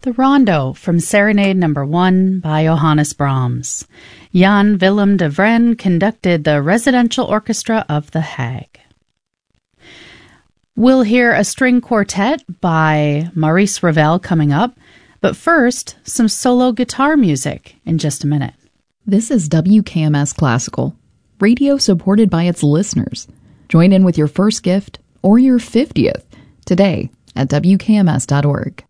The Rondo from Serenade No. 1 by Johannes Brahms. Jan Willem de Vren conducted the Residential Orchestra of The Hague. We'll hear a string quartet by Maurice Ravel coming up, but first, some solo guitar music in just a minute. This is WKMS Classical, radio supported by its listeners. Join in with your first gift or your 50th today at WKMS.org.